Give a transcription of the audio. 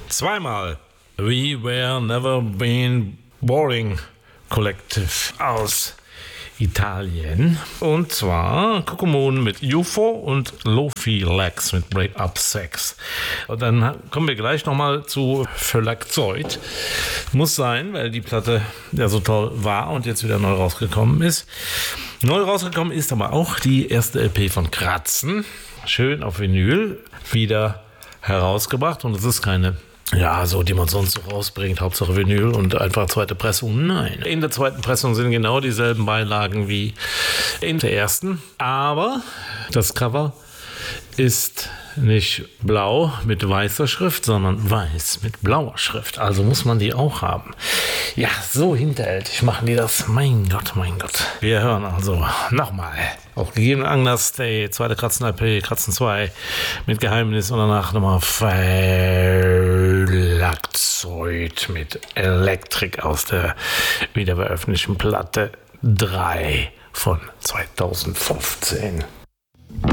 Zweimal We Were Never Been Boring Collective aus Italien. Und zwar Kokomoon mit UFO und Lofi Legs mit Break Up Sex. Und dann kommen wir gleich nochmal zu Verlagzeug. Muss sein, weil die Platte ja so toll war und jetzt wieder neu rausgekommen ist. Neu rausgekommen ist aber auch die erste LP von Kratzen. Schön auf Vinyl wieder herausgebracht. Und es ist keine, ja, so, die man sonst so rausbringt, Hauptsache Vinyl und einfach zweite Pressung. Nein. In der zweiten Pressung sind genau dieselben Beilagen wie in der ersten. Aber das Cover ist nicht blau mit weißer Schrift, sondern weiß mit blauer Schrift. Also muss man die auch haben. Ja, so hinterhältig machen die das. Mein Gott, mein Gott. Wir hören also nochmal. Auch gegeben Anlass, die zweite Kratzen-LP, Kratzen 2 mit Geheimnis und danach nochmal Verlagzeug mit Elektrik aus der wiederveröffentlichten Platte 3 von 2015.